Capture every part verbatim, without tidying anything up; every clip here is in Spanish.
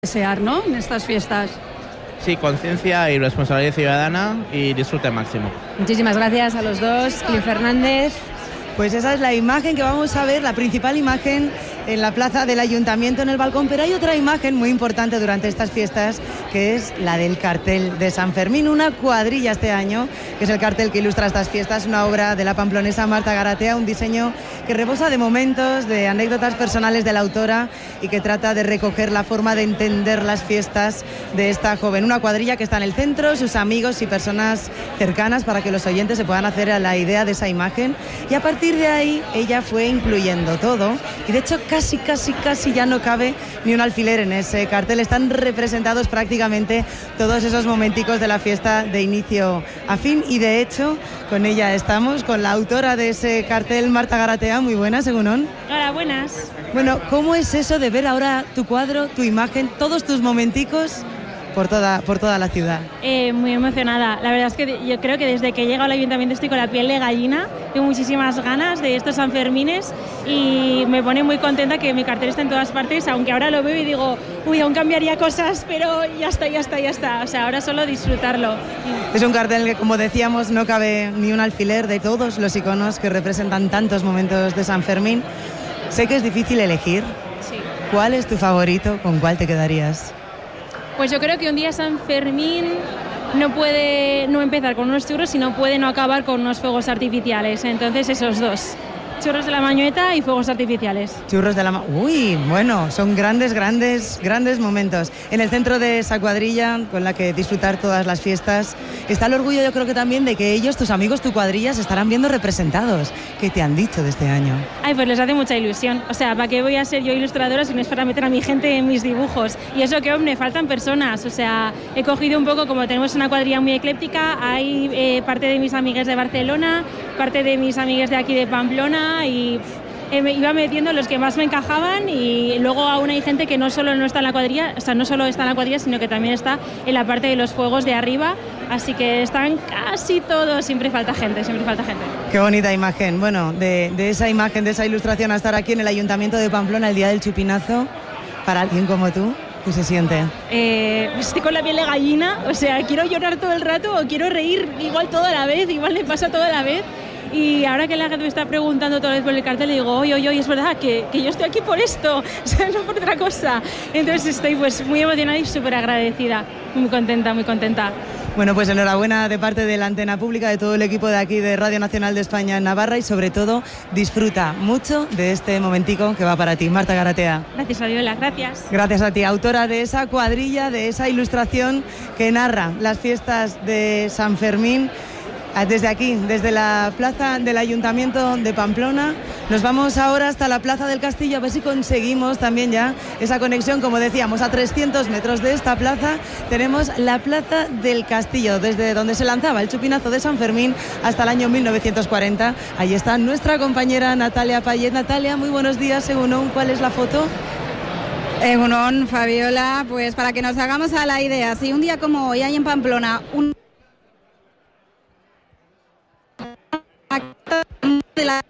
desear, ¿no?, en estas fiestas. Sí, conciencia y responsabilidad ciudadana y disfrute máximo. Muchísimas gracias a los dos. Clint Fernández. Pues esa es la imagen que vamos a ver, la principal imagen en la plaza del Ayuntamiento, en el balcón, pero hay otra imagen muy importante durante estas fiestas, que es la del cartel de San Fermín, una cuadrilla este año, que es el cartel que ilustra estas fiestas, una obra de la pamplonesa Marta Garatea, un diseño que rebosa de momentos, de anécdotas personales de la autora y que trata de recoger la forma de entender las fiestas de esta joven. Una cuadrilla que está en el centro, sus amigos y personas cercanas para que los oyentes se puedan hacer a la idea de esa imagen, y a partir de ahí ella fue incluyendo todo y de hecho casi, casi, casi ya no cabe ni un alfiler en ese cartel. Están representados prácticamente todos esos momenticos de la fiesta de inicio a fin y de hecho con ella estamos, con la autora de ese cartel, Marta Garatea. Muy buenas, Egunon. Hola, buenas. Bueno, ¿cómo es eso de ver ahora tu cuadro, tu imagen, todos tus momenticos por toda, por toda la ciudad? Eh, muy emocionada. La verdad es que yo creo que desde que he llegado al Ayuntamiento estoy con la piel de gallina. Tengo muchísimas ganas de estos Sanfermines y me pone muy contenta que mi cartel esté en todas partes, aunque ahora lo veo y digo, uy, aún cambiaría cosas, pero ya está, ya está, ya está. O sea, ahora solo disfrutarlo. Es un cartel que, como decíamos, no cabe ni un alfiler de todos los iconos que representan tantos momentos de San Fermín. Sé que es difícil elegir. Sí. ¿Cuál es tu favorito? ¿Con cuál te quedarías? Pues yo creo que un día San Fermín no puede no empezar con unos churros y no puede no acabar con unos fuegos artificiales. Entonces esos dos, churros de la Mañueta y fuegos artificiales. Churros de la Ma... Uy, bueno, son grandes, grandes, grandes momentos. En el centro de esa cuadrilla con la que disfrutar todas las fiestas está el orgullo, yo creo que también, de que ellos, tus amigos, tu cuadrilla, se estarán viendo representados. ¿Qué te han dicho de este año? Ay, pues les hace mucha ilusión. O sea, ¿para qué voy a ser yo ilustradora si no es para meter a mi gente en mis dibujos? Y eso que, hombre, faltan personas. O sea, he cogido un poco, como tenemos una cuadrilla muy ecléptica, hay eh, parte de mis amigas de Barcelona, parte de mis amigas de aquí de Pamplona y eh, me iba metiendo los que más me encajaban y luego aún hay gente que no solo no está en la cuadrilla, o sea, no solo está en la cuadrilla, sino que también está en la parte de los fuegos de arriba. Así que están casi todos, siempre falta gente, siempre falta gente. Qué bonita imagen. Bueno, de, de esa imagen, de esa ilustración a estar aquí en el Ayuntamiento de Pamplona el día del chupinazo, para alguien como tú, ¿qué se siente? Eh, estoy con la piel de gallina, o sea, quiero llorar todo el rato o quiero reír igual todo a la vez, igual me pasa todo a la vez. Y ahora que la gente me está preguntando otra vez por el cartel, le digo, oye, oye, oye, es verdad que, que yo estoy aquí por esto, o sea, no por otra cosa. Entonces estoy pues muy emocionada y súper agradecida, muy contenta, muy contenta. Bueno, pues enhorabuena de parte de la Antena Pública, de todo el equipo de aquí de Radio Nacional de España en Navarra y sobre todo disfruta mucho de este momentico que va para ti. Marta Garatea. Gracias, Fabiola, gracias. Gracias a ti, autora de esa cuadrilla, de esa ilustración que narra las fiestas de San Fermín. Desde aquí, desde la plaza del Ayuntamiento de Pamplona, nos vamos ahora hasta la Plaza del Castillo a ver si conseguimos también ya esa conexión. Como decíamos, a trescientos metros de esta plaza tenemos la Plaza del Castillo, desde donde se lanzaba el chupinazo de San Fermín hasta el año mil novecientos cuarenta. Ahí está nuestra compañera Natalia Payet. Natalia, muy buenos días. Según ¿cuál es la foto? Egunon, Fabiola, pues para que nos hagamos a la idea, si un día como hoy hay en Pamplona un de la...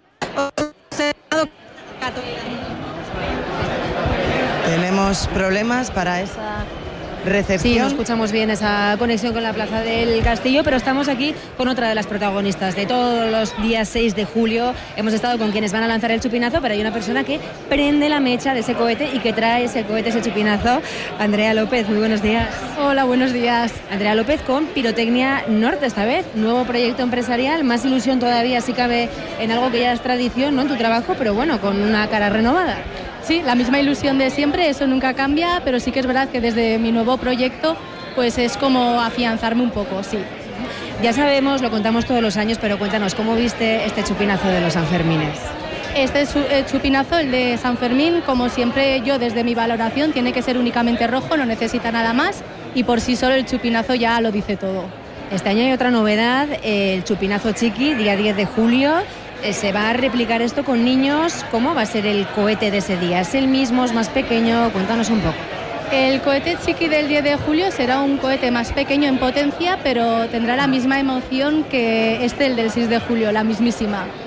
Tenemos problemas para esa recepción. Sí, no escuchamos bien esa conexión con la Plaza del Castillo, pero estamos aquí con otra de las protagonistas de todos los días seis de julio. Hemos estado con quienes van a lanzar el chupinazo, pero hay una persona que prende la mecha de ese cohete y que trae ese cohete, ese chupinazo. Andrea López, muy buenos días. Hola, buenos días. Andrea López con Pirotecnia Norte esta vez, nuevo proyecto empresarial, más ilusión todavía si cabe en algo que ya es tradición, ¿no?, en tu trabajo, pero bueno, con una cara renovada. Sí, la misma ilusión de siempre, eso nunca cambia, pero sí que es verdad que desde mi nuevo proyecto pues es como afianzarme un poco, sí. Ya sabemos, lo contamos todos los años, pero cuéntanos, ¿cómo viste este chupinazo de los Sanfermines? Este el chupinazo, el de San Fermín, como siempre yo desde mi valoración, tiene que ser únicamente rojo, no necesita nada más y por sí solo el chupinazo ya lo dice todo. Este año hay otra novedad, el chupinazo chiqui, día diez de julio. Se va a replicar esto con niños. ¿Cómo va a ser el cohete de ese día? ¿Es el mismo, es más pequeño? Cuéntanos un poco. El cohete chiqui del diez de julio será un cohete más pequeño en potencia, pero tendrá la misma emoción que este, el del seis de julio, la mismísima.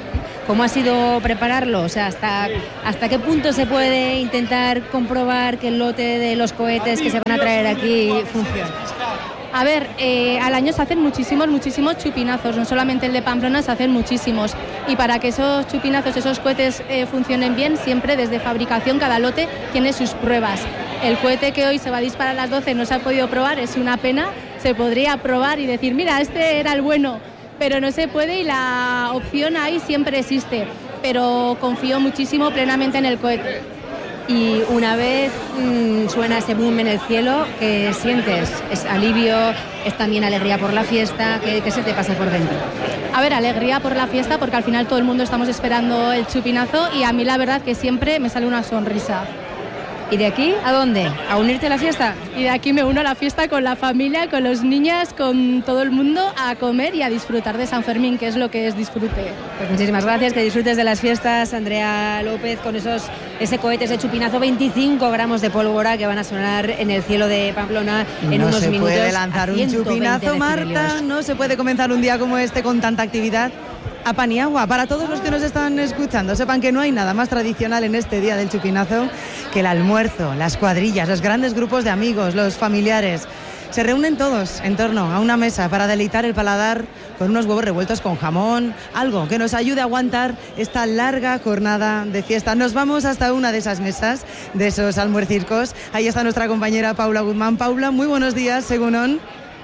¿Cómo ha sido prepararlo? O sea, ¿hasta, hasta qué punto se puede intentar comprobar que el lote de los cohetes que se van a traer aquí funciona? A ver, eh, al año se hacen muchísimos, muchísimos chupinazos, no solamente el de Pamplona, se hacen muchísimos. Y para que esos chupinazos, esos cohetes eh, funcionen bien, siempre desde fabricación cada lote tiene sus pruebas. El cohete que hoy se va a disparar a las doce no se ha podido probar, es una pena. Se podría probar y decir, mira, este era el bueno, pero no se puede y la opción ahí siempre existe. Pero confío muchísimo plenamente en el cohete. Y una vez mmm, suena ese boom en el cielo, ¿qué sientes? ¿Es alivio? ¿Es también alegría por la fiesta? ¿Qué, qué se te pasa por dentro? A ver, alegría por la fiesta porque al final todo el mundo estamos esperando el chupinazo y a mí la verdad que siempre me sale una sonrisa. ¿Y de aquí a dónde? ¿A unirte a la fiesta? Y de aquí me uno a la fiesta con la familia, con los niños, con todo el mundo a comer y a disfrutar de San Fermín, que es lo que es disfrute. Pues muchísimas gracias, que disfrutes de las fiestas, Andrea López, con esos ese cohete, ese chupinazo, veinticinco gramos de pólvora que van a sonar en el cielo de Pamplona en no unos se minutos. Puede lanzar un chupinazo, Marta, no se puede comenzar un día como este con tanta actividad. A Paniagua, para todos los que nos están escuchando, sepan que no hay nada más tradicional en este día del chupinazo que el almuerzo, las cuadrillas, los grandes grupos de amigos, los familiares. Se reúnen todos en torno a una mesa para deleitar el paladar con unos huevos revueltos con jamón, algo que nos ayude a aguantar esta larga jornada de fiesta. Nos vamos hasta una de esas mesas, de esos almuercircos. Ahí está nuestra compañera Paula Guzmán. Paula, muy buenos días, según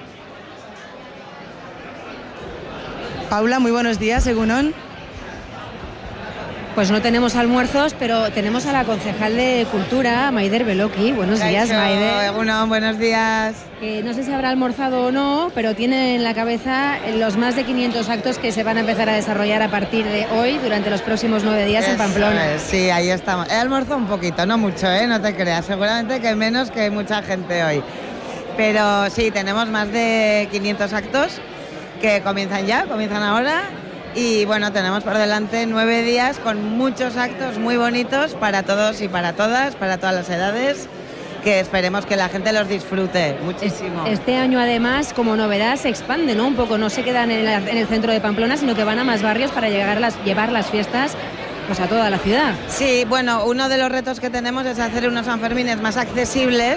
Paula, muy buenos días, Egunon. Pues no tenemos almuerzos, pero tenemos a la concejal de Cultura, Maider Beloki. Buenos días, Maider. Egunon, buenos días. Eh, no sé si habrá almorzado o no, pero tiene en la cabeza los más de quinientos actos que se van a empezar a desarrollar a partir de hoy, durante los próximos nueve días Eso en Pamplona. Es, sí, ahí estamos. He almorzado un poquito, no mucho, ¿eh? No te creas. Seguramente que menos, que hay mucha gente hoy. Pero sí, tenemos más de quinientos actos que comienzan ya, comienzan ahora y bueno, tenemos por delante nueve días con muchos actos muy bonitos para todos y para todas, para todas las edades, que esperemos que la gente los disfrute muchísimo. Este año además, como novedad, se expande, ¿no? Un poco, no se quedan en el, en el centro de Pamplona, sino que van a más barrios para llegar a las, llevar las fiestas pues a toda la ciudad. Sí, bueno, uno de los retos que tenemos es hacer unos Sanfermines más accesibles.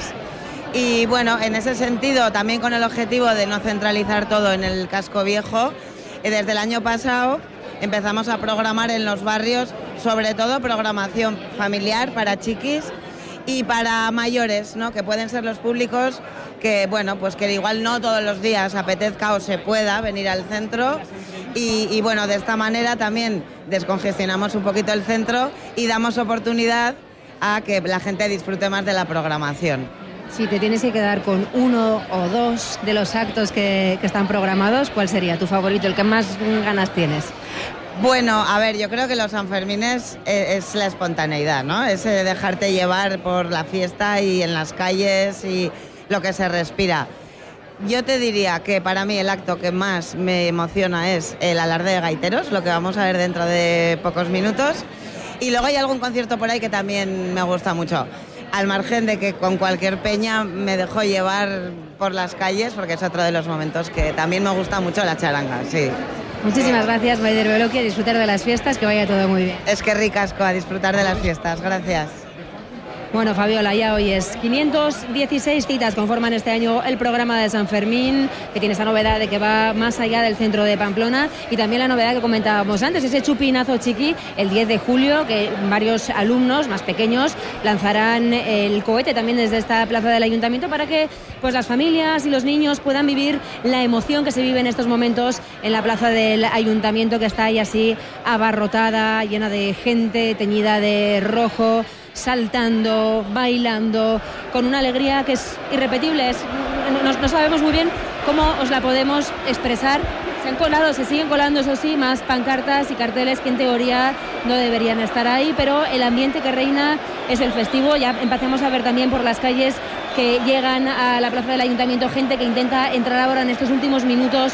Y bueno, en ese sentido, también con el objetivo de no centralizar todo en el casco viejo, desde el año pasado empezamos a programar en los barrios, sobre todo programación familiar para chiquis y para mayores, ¿no? Que pueden ser los públicos que, bueno, pues que igual no todos los días apetezca o se pueda venir al centro. Y, y bueno, de esta manera también descongestionamos un poquito el centro y damos oportunidad a que la gente disfrute más de la programación. Si te tienes que quedar con uno o dos de los actos que, que están programados, ¿cuál sería tu favorito, el que más ganas tienes? Bueno, a ver, yo creo que los Sanfermines es, es la espontaneidad, ¿no? Es dejarte llevar por la fiesta y en las calles y lo que se respira. Yo te diría que para mí el acto que más me emociona es el alarde de gaiteros, lo que vamos a ver dentro de pocos minutos. Y luego hay algún concierto por ahí que también me gusta mucho. Al margen de que con cualquier peña me dejo llevar por las calles, porque es otro de los momentos que también me gusta mucho, la charanga, sí. Muchísimas gracias, Maider Beloki, a disfrutar de las fiestas, que vaya todo muy bien. Es que ricasco, a disfrutar de las fiestas, gracias. Bueno, Fabiola, ya hoy es quinientas dieciséis citas conforman este año el programa de San Fermín, que tiene esa novedad de que va más allá del centro de Pamplona, y también la novedad que comentábamos antes, ese chupinazo chiqui, el diez de julio, que varios alumnos más pequeños lanzarán el cohete también desde esta plaza del Ayuntamiento para que pues las familias y los niños puedan vivir la emoción que se vive en estos momentos en la plaza del Ayuntamiento, que está ahí así abarrotada, llena de gente, teñida de rojo, saltando, bailando, con una alegría que es irrepetible. Es, no, no sabemos muy bien cómo os la podemos expresar. Se han colado, se siguen colando, eso sí, más pancartas y carteles que en teoría no deberían estar ahí, pero el ambiente que reina es el festivo. Ya empezamos a ver también por las calles que llegan a la plaza del Ayuntamiento gente que intenta entrar ahora en estos últimos minutos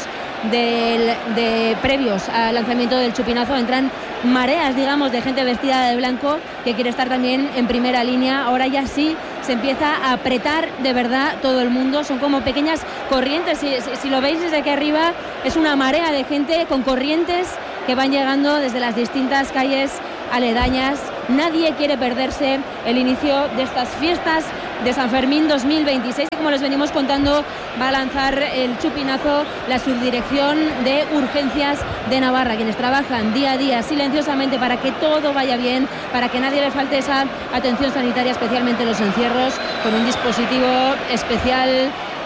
del, de previos al lanzamiento del chupinazo. Entran mareas, digamos, de gente vestida de blanco que quiere estar también en primera línea. Ahora ya sí se empieza a apretar de verdad todo el mundo. Son como pequeñas corrientes. Si, si, si lo veis desde aquí arriba, es una marea de gente con corrientes que van llegando desde las distintas calles aledañas. Nadie quiere perderse el inicio de estas fiestas de San Fermín dos mil veintiséis. Como les venimos contando, va a lanzar el chupinazo la Subdirección de Urgencias de Navarra, quienes trabajan día a día silenciosamente para que todo vaya bien, para que nadie le falte esa atención sanitaria, especialmente en los encierros, con un dispositivo especial.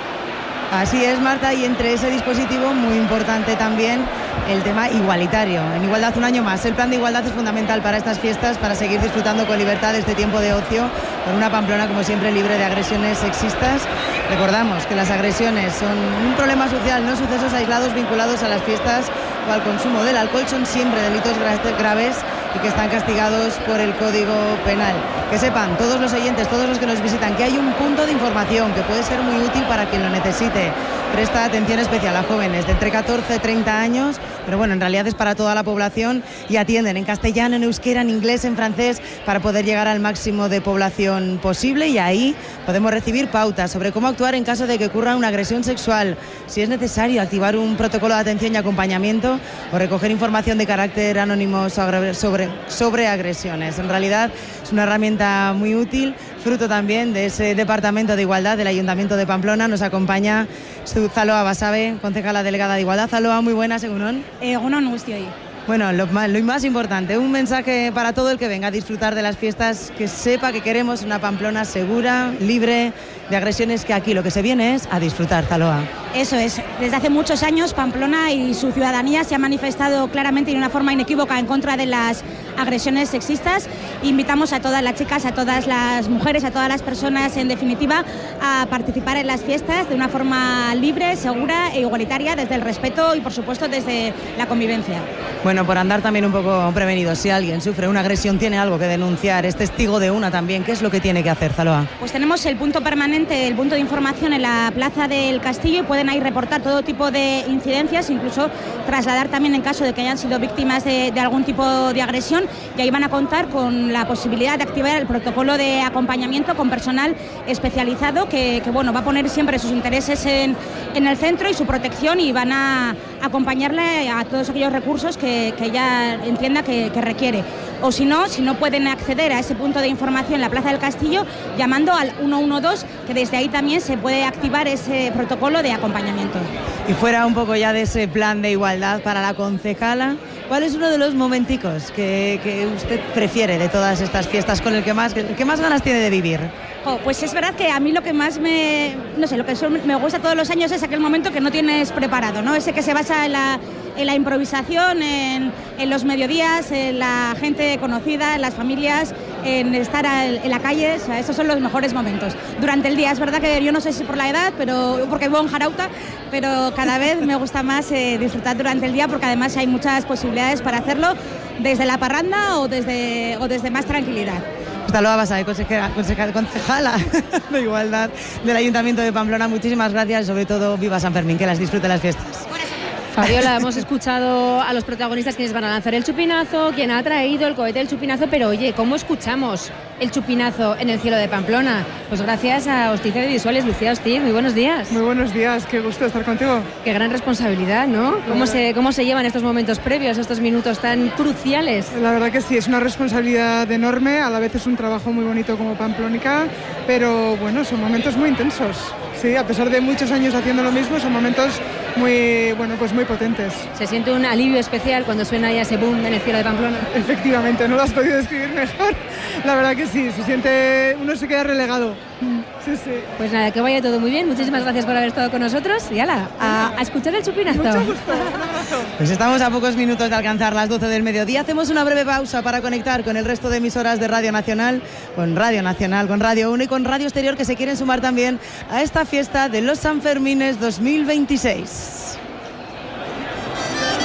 Así es, Marta, y entre ese dispositivo muy importante también el tema igualitario. En Igualdad un año más. El plan de igualdad es fundamental para estas fiestas, para seguir disfrutando con libertad de este tiempo de ocio, con una Pamplona como siempre libre de agresiones sexistas. Recordamos que las agresiones son un problema social, no sucesos aislados vinculados a las fiestas o al consumo del alcohol, son siempre delitos graves y que están castigados por el Código Penal. Que sepan todos los oyentes, todos los que nos visitan, que hay un punto de información que puede ser muy útil para quien lo necesite. Presta atención especial a jóvenes de entre catorce y treinta años, pero bueno, en realidad es para toda la población, y atienden en castellano, en euskera, en inglés, en francés, para poder llegar al máximo de población posible, y ahí podemos recibir pautas sobre cómo actuar en caso de que ocurra una agresión sexual, si es necesario activar un protocolo de atención y acompañamiento o recoger información de carácter anónimo sobre, sobre, sobre agresiones. En realidad es una herramienta muy útil, fruto también de ese Departamento de Igualdad del Ayuntamiento de Pamplona. Nos acompaña Zaloa Basabe, concejala delegada de Igualdad. Zaloa, muy buenas, egunon. Egunon guztioi. Bueno, lo más, lo más importante, un mensaje para todo el que venga a disfrutar de las fiestas, que sepa que queremos una Pamplona segura, libre de agresiones, que aquí lo que se viene es a disfrutar, Zaloa. Eso es, desde hace muchos años Pamplona y su ciudadanía se ha manifestado claramente y de una forma inequívoca en contra de las agresiones sexistas. Invitamos a todas las chicas, a todas las mujeres, a todas las personas, en definitiva, a participar en las fiestas de una forma libre, segura e igualitaria, desde el respeto y, por supuesto, desde la convivencia. Bueno, por andar también un poco prevenidos, si alguien sufre una agresión, tiene algo que denunciar, es testigo de una también, ¿qué es lo que tiene que hacer, Zaloa? Pues tenemos el punto permanente, el punto de información en la Plaza del Castillo, y pueden ahí reportar todo tipo de incidencias, incluso trasladar también en caso de que hayan sido víctimas de, de algún tipo de agresión, y ahí van a contar con la posibilidad de activar el protocolo de acompañamiento con personal especializado que, que bueno, va a poner siempre sus intereses en, en el centro y su protección, y van a acompañarle a todos aquellos recursos que, que ella entienda que, que requiere. O si no, si no pueden acceder a ese punto de información en la Plaza del Castillo, llamando al uno uno dos, que desde ahí también se puede activar ese protocolo de acompañamiento. Y fuera un poco ya de ese plan de igualdad para la concejala, ¿cuál es uno de los momenticos que, que usted prefiere de todas estas fiestas, con el que más, el que más ganas tiene de vivir? Oh, pues es verdad que a mí lo que más me, no sé, lo que me gusta todos los años es aquel momento que no tienes preparado, ¿no? Ese que se basa en la, en la improvisación, en, en los mediodías, en la gente conocida, en las familias, en estar en la calle. O sea, esos son los mejores momentos. Durante el día es verdad que yo no sé si por la edad, pero porque vivo en Jarauta, pero cada vez me gusta más eh, disfrutar durante el día, porque además hay muchas posibilidades para hacerlo desde la parranda o desde, o desde más tranquilidad. Zaloa Basabe, consejera, consejera, concejala de Igualdad del Ayuntamiento de Pamplona, muchísimas gracias y sobre todo viva San Fermín, que las disfrute las fiestas. Fabiola, hemos escuchado a los protagonistas quienes van a lanzar el chupinazo, quien ha traído el cohete del chupinazo, pero oye, ¿cómo escuchamos el chupinazo en el cielo de Pamplona? Pues gracias a Hostiza de Visuales, Lucía Hostiz, muy buenos días. Muy buenos días, qué gusto estar contigo. Qué gran responsabilidad, ¿no? ¿Cómo se, cómo se llevan estos momentos previos, estos minutos tan cruciales? La verdad que sí, es una responsabilidad enorme, a la vez es un trabajo muy bonito como pamplónica, pero bueno, son momentos muy intensos. Sí, a pesar de muchos años haciendo lo mismo, son momentos muy, bueno, pues muy potentes. ¿Se siente un alivio especial cuando suena ya ese boom en el cielo de Pamplona? Efectivamente, no lo has podido describir mejor. La verdad que sí, se siente, uno se queda relegado. Sí, sí. Pues nada, que vaya todo muy bien. Muchísimas gracias por haber estado con nosotros. Y ala, a, a escuchar el chupinazo. Mucho gusto. Pues estamos a pocos minutos de alcanzar las doce del mediodía. Hacemos una breve pausa para conectar con el resto de emisoras de Radio Nacional, con Radio Nacional, con Radio uno y con Radio Exterior, que se quieren sumar también a esta fiesta de los Sanfermines dos mil veintiséis.